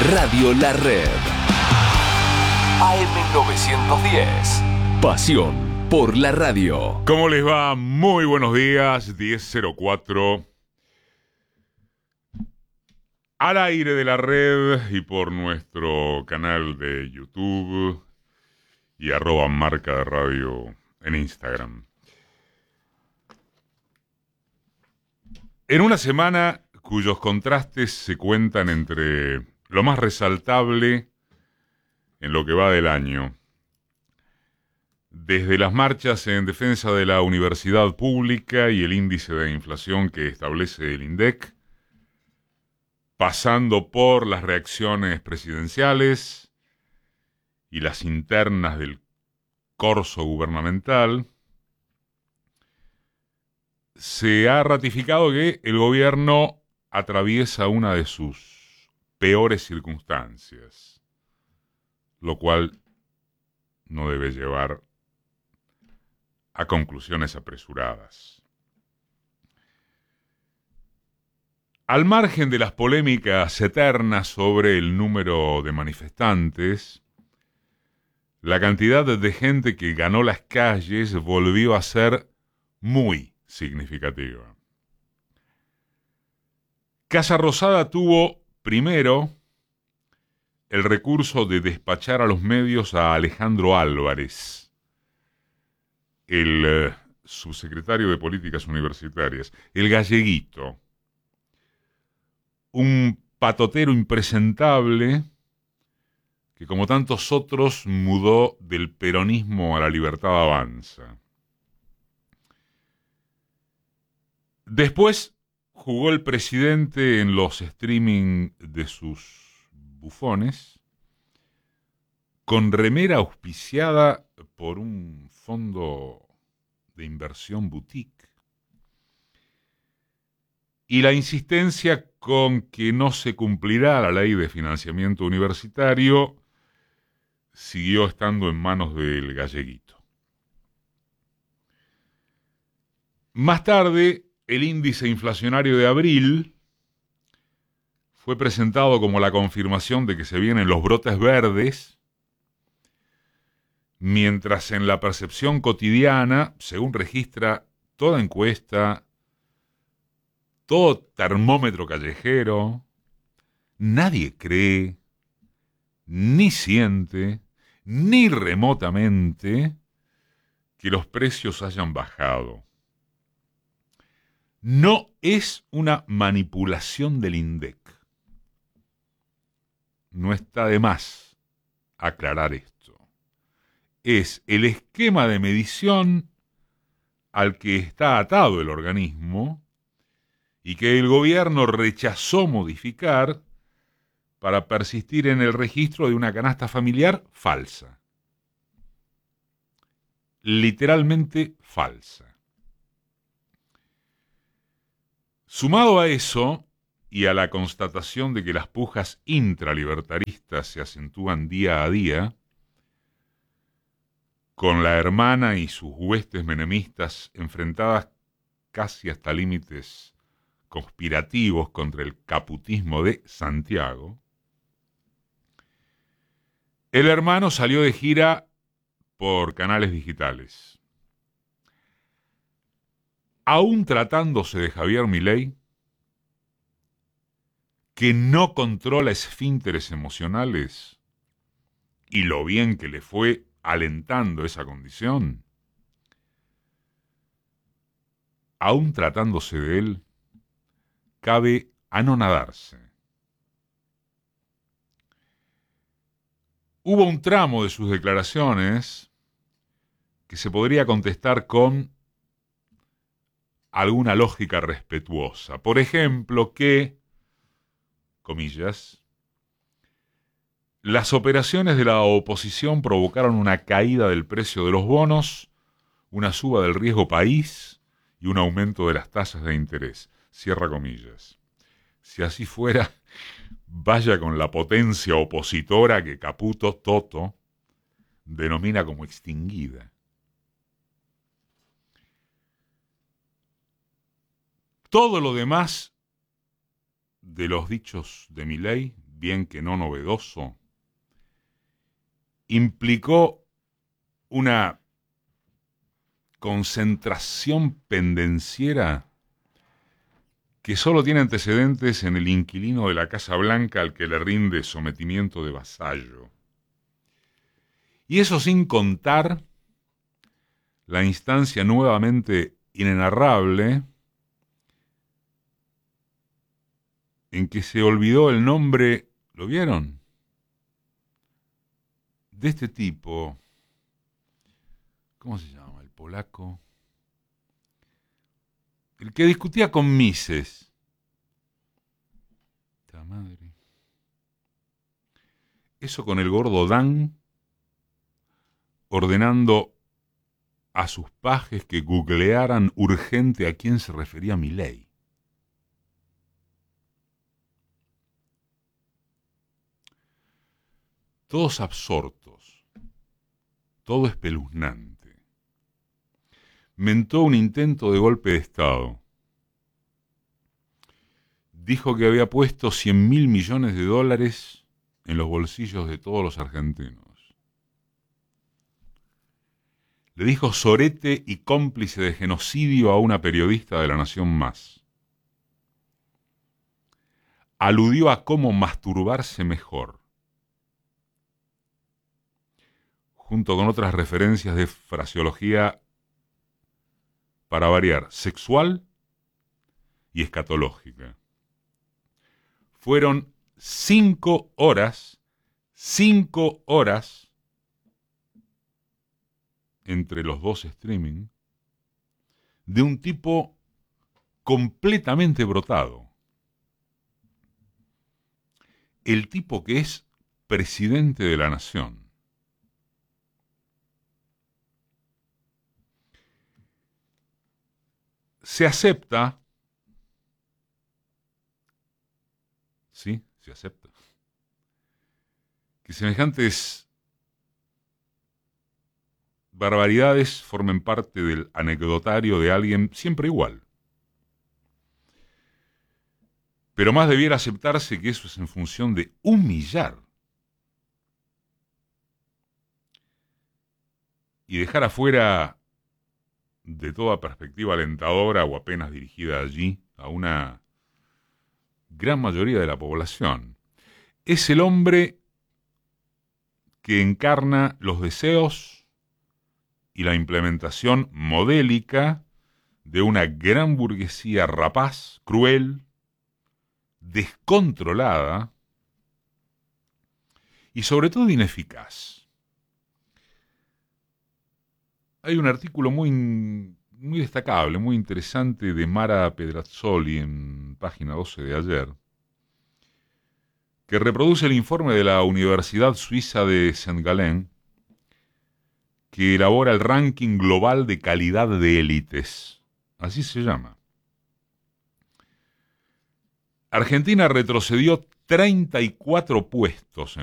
Radio La Red. AM910. Pasión por la radio. ¿Cómo les va? Muy buenos días. 10:04. Al aire de la red y por nuestro canal de YouTube y @marca de radio en Instagram. En una semana cuyos contrastes se cuentan entre lo más resaltable en lo que va del año, desde las marchas en defensa de la universidad pública y el índice de inflación que establece el INDEC, pasando por las reacciones presidenciales y las internas del corso gubernamental, se ha ratificado que el gobierno atraviesa una de sus peores circunstancias, lo cual no debe llevar a conclusiones apresuradas. Al margen de las polémicas eternas sobre el número de manifestantes, la cantidad de gente que ganó las calles volvió a ser muy significativa. Casa Rosada tuvo primero el recurso de despachar a los medios a Alejandro Álvarez, el subsecretario de Políticas Universitarias, el galleguito, un patotero impresentable que, como tantos otros, mudó del peronismo a la Libertad Avanza. Después jugó el presidente en los streaming de sus bufones, con remera auspiciada por un fondo de inversión boutique, y la insistencia con que no se cumplirá la ley de financiamiento universitario siguió estando en manos del galleguito. Más tarde, el índice inflacionario de abril fue presentado como la confirmación de que se vienen los brotes verdes, mientras en la percepción cotidiana, según registra toda encuesta, todo termómetro callejero, nadie cree, ni siente, ni remotamente que los precios hayan bajado. No es una manipulación del INDEC. No está de más aclarar esto. Es el esquema de medición al que está atado el organismo y que el gobierno rechazó modificar para persistir en el registro de una canasta familiar falsa. Literalmente falsa. Sumado a eso, y a la constatación de que las pujas intralibertaristas se acentúan día a día, con la hermana y sus huestes menemistas enfrentadas casi hasta límites conspirativos contra el caputismo de Santiago, el hermano salió de gira por canales digitales. Aún tratándose de Javier Milei, que no controla esfínteres emocionales, y lo bien que le fue alentando esa condición, aún tratándose de él, cabe anonadarse. Hubo un tramo de sus declaraciones que se podría contestar con alguna lógica respetuosa. Por ejemplo, que, comillas, las operaciones de la oposición provocaron una caída del precio de los bonos, una suba del riesgo país y un aumento de las tasas de interés. Cierra comillas. Si así fuera, vaya con la potencia opositora que Caputo Toto denomina como extinguida. Todo lo demás de los dichos de Milei bien que no novedoso, implicó una concentración pendenciera que solo tiene antecedentes en el inquilino de la Casa Blanca al que le rinde sometimiento de vasallo. Y eso sin contar la instancia nuevamente inenarrable en que se olvidó el nombre, ¿lo vieron? De este tipo, ¿cómo se llama? El polaco. El que discutía con Mises. ¡Ta madre! Eso con el gordo Dan, ordenando a sus pajes que googlearan urgente a quién se refería Milei. Todos absortos, todo espeluznante. Mentó un intento de golpe de Estado. Dijo que había puesto 100.000 millones de dólares en los bolsillos de todos los argentinos. Le dijo sorete y cómplice de genocidio a una periodista de La Nación Más. Aludió a cómo masturbarse mejor, junto con otras referencias de fraseología, para variar, sexual y escatológica. Fueron 5 horas entre los dos streaming de un tipo completamente brotado. El tipo que es presidente de la nación. Se acepta, sí, se acepta, que semejantes barbaridades formen parte del anecdotario de alguien siempre igual. Pero más debiera aceptarse que eso es en función de humillar y dejar afuera de toda perspectiva alentadora o apenas dirigida allí a una gran mayoría de la población. Es el hombre que encarna los deseos y la implementación modélica de una gran burguesía rapaz, cruel, descontrolada y sobre todo ineficaz. Hay un artículo muy destacable, muy interesante de Mara Pedrazzoli en página 12 de ayer, que reproduce el informe de la Universidad Suiza de Saint-Gallen, que elabora el ranking global de calidad de élites. Así se llama. Argentina retrocedió 34 puestos en